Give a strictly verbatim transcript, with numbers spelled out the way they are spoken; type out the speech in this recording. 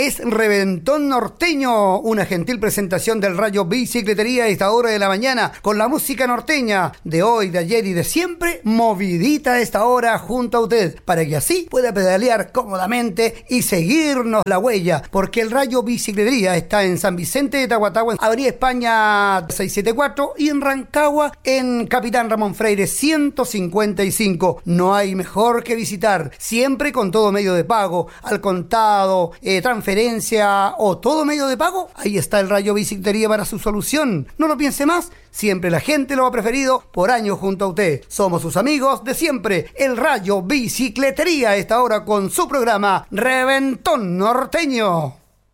es Reventón Norteño, una gentil presentación del Rayo Bicicletería a esta hora de la mañana, con la música norteña de hoy, de ayer y de siempre, movidita a esta hora junto a usted, para que así pueda pedalear cómodamente y seguirnos la huella, porque el Rayo Bicicletería está en San Vicente de Tahuatahua, Avenida España seiscientos setenta y cuatro, y en Rancagua, en Capitán Ramón Freire ciento cincuenta y cinco. No hay mejor que visitar, siempre con todo medio de pago, al contado, eh, transferencia o todo medio de pago. Ahí está el Rayo Bicicletería para su solución. No lo piense más, siempre la gente lo ha preferido por años junto a usted. Somos sus amigos de siempre, el Rayo Bicicletería, a esta hora con su programa Reventón Norteño.